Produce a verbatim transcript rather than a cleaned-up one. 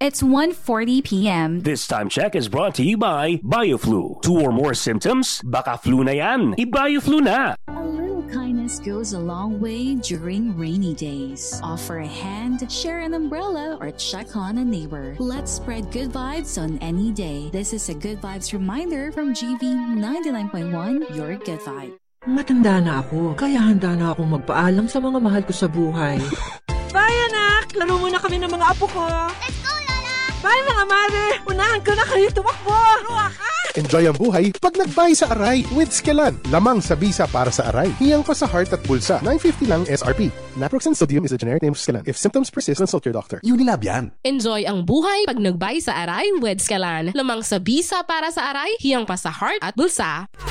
It's one forty p.m. This time check is brought to you by BioFlu. Two or more symptoms? Baka flu na yan. I-BioFlu na. A little kindness goes a long way during rainy days. Offer a hand, share an umbrella, or check on a neighbor. Let's spread good vibes on any day. This is a Good Vibes reminder from G V ninety-nine point one, your good vibe. Matanda na ako, kaya handa na akong magpaalam sa mga mahal ko sa buhay. Bye, anak! Laro muna kami ng mga apo ko. Let's go, Lola! Bye, mga mare! Unahan ko na kayo tumakbo! Ruwa ka! Enjoy ang buhay pag nag-buy sa Aray with Skelan. Lamang sa bisa para sa Aray. Hiyang pa sa heart at bulsa. nine fifty lang S R P. Naproxen sodium is a generic name of Skelan. If symptoms persist, consult your doctor. Unilab yan. Enjoy ang buhay pag nag-buy sa Aray with Skelan. Lamang sa bisa para sa Aray, hiyang pa sa heart at bulsa.